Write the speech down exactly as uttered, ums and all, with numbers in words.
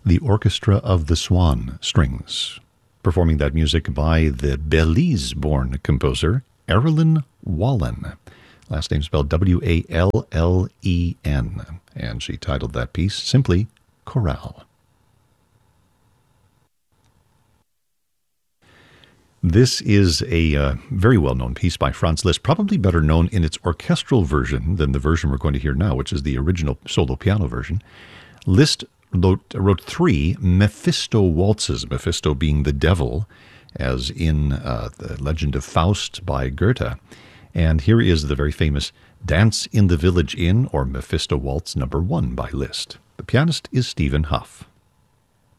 the Orchestra of the Swan Strings, performing that music by the Belize-born composer Erilyn Wallen. Last name spelled W A L L E N. And she titled that piece simply Chorale. This is a uh, very well-known piece by Franz Liszt, probably better known in its orchestral version than the version we're going to hear now, which is the original solo piano version. Liszt wrote, wrote three Mephisto waltzes, Mephisto being the devil, as in uh, the Legend of Faust by Goethe. And here is the very famous Dance in the Village Inn, or Mephisto Waltz number one by Liszt. The pianist is Stephen Hough.